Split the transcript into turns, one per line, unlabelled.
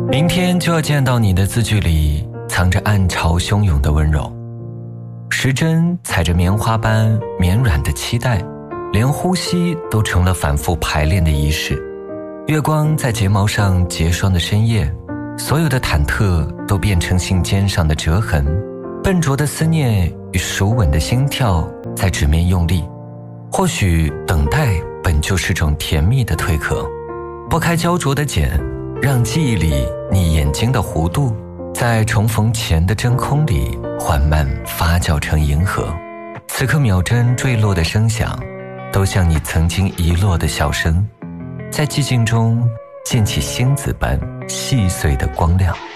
明天就要见到你的字句里藏着暗潮汹涌的温柔，时针踩着棉花般绵软的期待，连呼吸都成了反复排练的仪式。月光在睫毛上结霜的深夜，所有的忐忑都变成信笺上的折痕，笨拙的思念与熟稳的心跳在纸面用力。或许等待本就是种甜蜜的蜕壳，拨开焦灼的茧，让记忆里你眼睛的弧度在重逢前的真空里缓慢发酵成银河。此刻秒针坠落的声响都像你曾经遗落的笑声，在寂静中溅起星子般细碎的光亮。